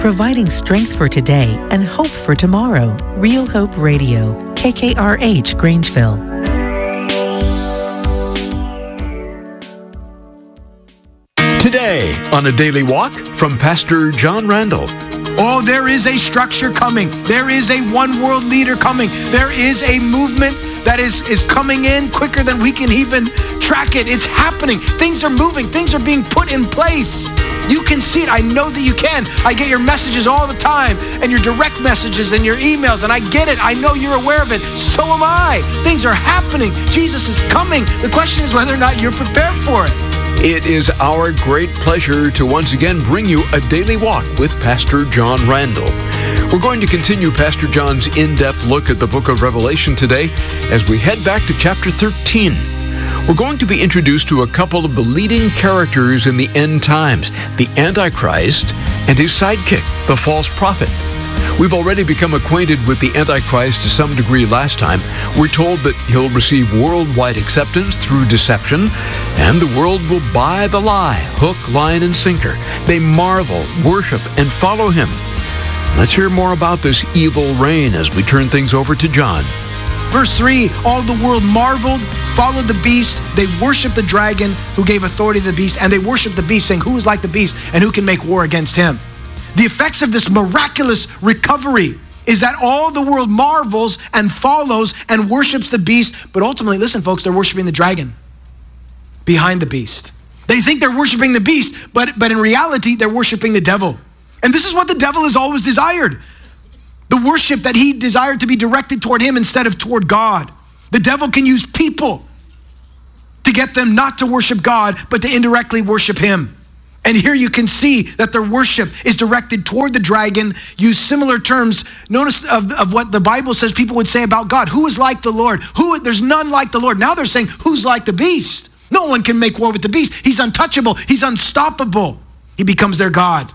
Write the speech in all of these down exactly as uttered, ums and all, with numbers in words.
providing strength for today and hope for tomorrow. Real Hope Radio, K K R H Grangeville. Today on A Daily Walk from Pastor John Randall. Oh, there is a structure coming. There is a one world leader coming. There is a movement that is, is coming in quicker than we can even track it. It's happening. Things are moving. Things are being put in place. You can see it. I know that you can. I get your messages all the time, and your direct messages and your emails, and I get it. I know you're aware of it. So am I. Things are happening. Jesus is coming. The question is whether or not you're prepared for it. It is our great pleasure to once again bring you A Daily Walk with Pastor John Randall. We're going to continue Pastor John's in-depth look at the book of Revelation today as we head back to chapter thirteen. We're going to be introduced to a couple of the leading characters in the end times, the Antichrist and his sidekick, the false prophet. We've already become acquainted with the Antichrist to some degree last time. We're told that he'll receive worldwide acceptance through deception, and the world will buy the lie, hook, line, and sinker. They marvel, worship, and follow him. Let's hear more about this evil reign as we turn things over to John. Verse three, all the world marveled, followed the beast. They worshiped the dragon who gave authority to the beast, and they worshiped the beast, saying, who is like the beast and who can make war against him? The effects of this miraculous recovery is that all the world marvels and follows and worships the beast. But ultimately, listen, folks, they're worshiping the dragon behind the beast. They think they're worshiping the beast, but, but in reality, they're worshiping the devil. And this is what the devil has always desired. The worship that he desired to be directed toward him instead of toward God. The devil can use people to get them not to worship God, but to indirectly worship him. And here you can see that their worship is directed toward the dragon. Use similar terms. Notice of, of what the Bible says people would say about God. Who is like the Lord? Who? There's none like the Lord. Now they're saying, who's like the beast? No one can make war with the beast. He's untouchable. He's unstoppable. He becomes their God.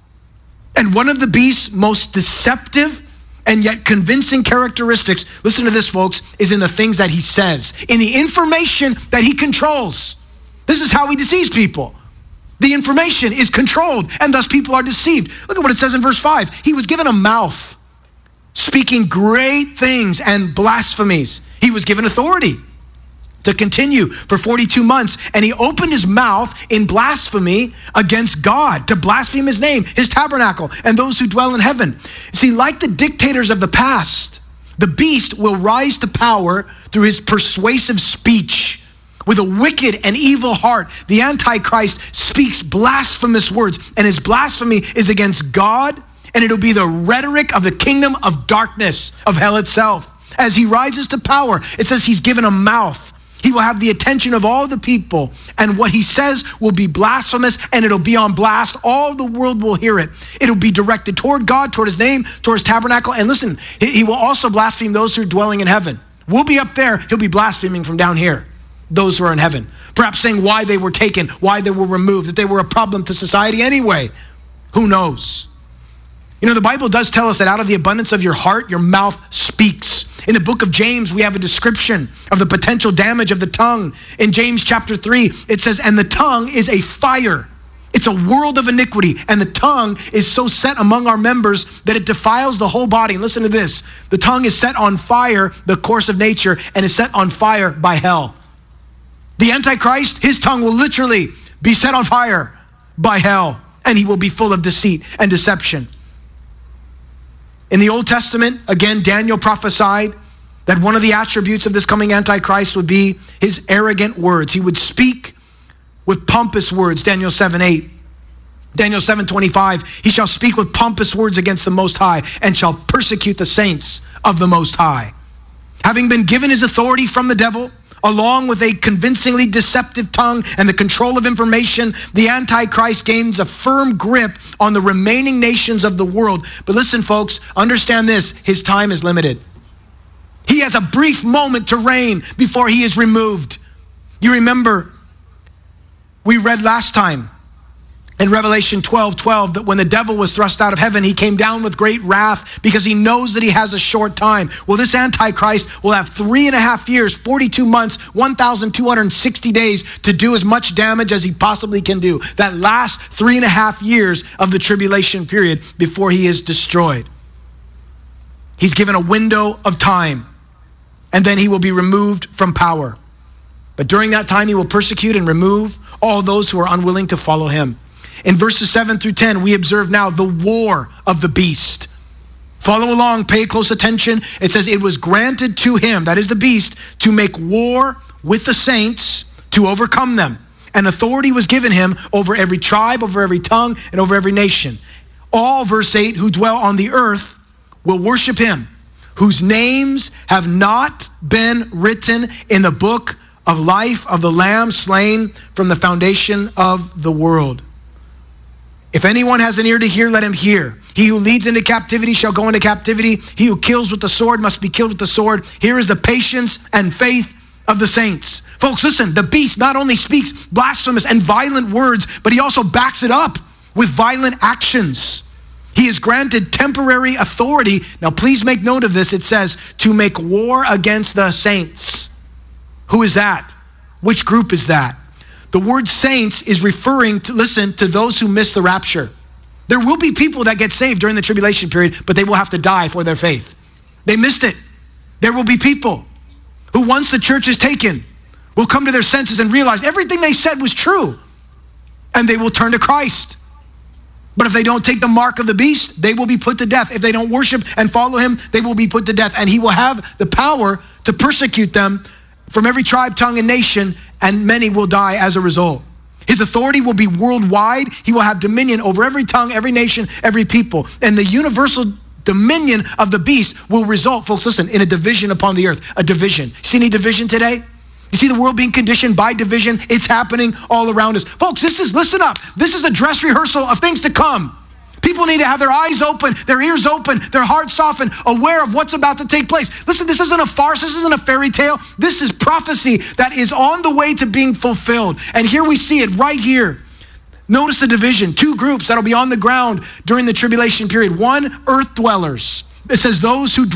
And one of the beast's most deceptive and yet convincing characteristics, listen to this, folks, is in the things that he says, in the information that he controls. This is how he deceives people. The information is controlled, and thus people are deceived. Look at what it says in verse five. He was given a mouth, speaking great things and blasphemies. He was given authority to continue for forty-two months, and he opened his mouth in blasphemy against God, to blaspheme his name, his tabernacle, and those who dwell in heaven. See, like the dictators of the past, the beast will rise to power through his persuasive speech. With a wicked and evil heart, the Antichrist speaks blasphemous words, and his blasphemy is against God, and it'll be the rhetoric of the kingdom of darkness, of hell itself. As he rises to power, it says he's given a mouth. He will have the attention of all the people, and what he says will be blasphemous, and it'll be on blast. All the world will hear it. It'll be directed toward God, toward his name, toward his tabernacle, and listen, he will also blaspheme those who are dwelling in heaven. We'll be up there, he'll be blaspheming from down here. Those who are in heaven, perhaps saying why they were taken, why they were removed, that they were a problem to society anyway. Who knows? You know, the Bible does tell us that out of the abundance of your heart, your mouth speaks. In the book of James, we have a description of the potential damage of the tongue. In James chapter three, it says, and the tongue is a fire. It's a world of iniquity, and the tongue is so set among our members that it defiles the whole body. And listen to this. The tongue is set on fire, the course of nature, and is set on fire by hell. The Antichrist, his tongue will literally be set on fire by hell, and he will be full of deceit and deception. In the Old Testament, again, Daniel prophesied that one of the attributes of this coming Antichrist would be his arrogant words. He would speak with pompous words, Daniel seven eight. Daniel seven twenty-five, he shall speak with pompous words against the Most High and shall persecute the saints of the Most High. Having been given his authority from the devil, along with a convincingly deceptive tongue and the control of information, the Antichrist gains a firm grip on the remaining nations of the world. But listen, folks, understand this, his time is limited. He has a brief moment to reign before he is removed. You remember, we read last time, in Revelation twelve twelve that when the devil was thrust out of heaven, he came down with great wrath because he knows that he has a short time. Well, this Antichrist will have three and a half years, forty-two months, one thousand two hundred sixty days to do as much damage as he possibly can do. That last three and a half years of the tribulation period before he is destroyed. He's given a window of time, and then he will be removed from power. But during that time, he will persecute and remove all those who are unwilling to follow him. In verses seven through ten, we observe now the war of the beast. Follow along, pay close attention. It says, it was granted to him, that is the beast, to make war with the saints to overcome them. And authority was given him over every tribe, over every tongue, and over every nation. All, verse eight, who dwell on the earth will worship him, whose names have not been written in the book of life of the Lamb slain from the foundation of the world. If anyone has an ear to hear, let him hear. He who leads into captivity shall go into captivity. He who kills with the sword must be killed with the sword. Here is the patience and faith of the saints. Folks, listen, the beast not only speaks blasphemous and violent words, but he also backs it up with violent actions. He is granted temporary authority. Now, please make note of this. It says, to make war against the saints. Who is that? Which group is that? The word saints is referring to, listen, to those who miss the rapture. There will be people that get saved during the tribulation period, but they will have to die for their faith. They missed it. There will be people who, once the church is taken, will come to their senses and realize everything they said was true, and they will turn to Christ. But if they don't take the mark of the beast, they will be put to death. If they don't worship and follow him, they will be put to death, and he will have the power to persecute them from every tribe, tongue, and nation, and many will die as a result. His authority will be worldwide. He will have dominion over every tongue, every nation, every people. And the universal dominion of the beast will result, folks, listen, in a division upon the earth, a division. See any division today? You see the world being conditioned by division? It's happening all around us. Folks, this is, listen up, this is a dress rehearsal of things to come. People need to have their eyes open, their ears open, their hearts softened, aware of what's about to take place. Listen, this isn't a farce, this isn't a fairy tale. This is prophecy that is on the way to being fulfilled. And here we see it right here. Notice the division, two groups that'll be on the ground during the tribulation period. One, earth dwellers. It says those who